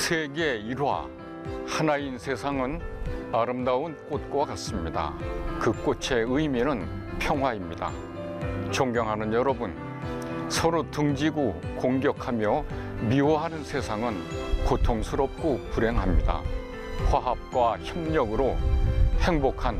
세계 일화, 하나인 세상은 아름다운 꽃과 같습니다. 그 꽃의 의미는 평화입니다. 존경하는 여러분, 서로 등지고 공격하며 미워하는 세상은 고통스럽고 불행합니다. 화합과 협력으로 행복한